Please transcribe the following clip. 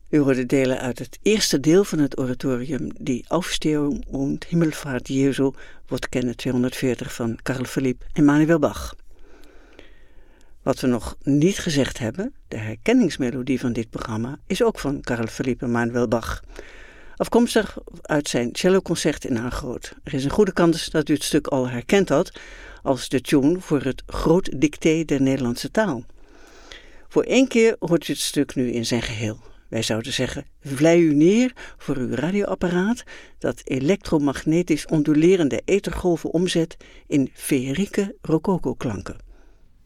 U hoorde delen uit het eerste deel van het oratorium Die Aufstehung und Himmelfahrt Jesu, Woordkennen 240 van Carl Philipp Emanuel Bach. Wat we nog niet gezegd hebben, de herkenningsmelodie van dit programma is ook van Carl Philipp Emanuel Bach. Afkomstig uit zijn celloconcert in A-groot. Er is een goede kans dat u het stuk al herkend had als de tune voor het Groot Dicté der Nederlandse taal. Voor 1 keer hoort u het stuk nu in zijn geheel. Wij zouden zeggen, vlei u neer voor uw radioapparaat dat elektromagnetisch ondulerende ethergolven omzet in feerieke rococo-klanken.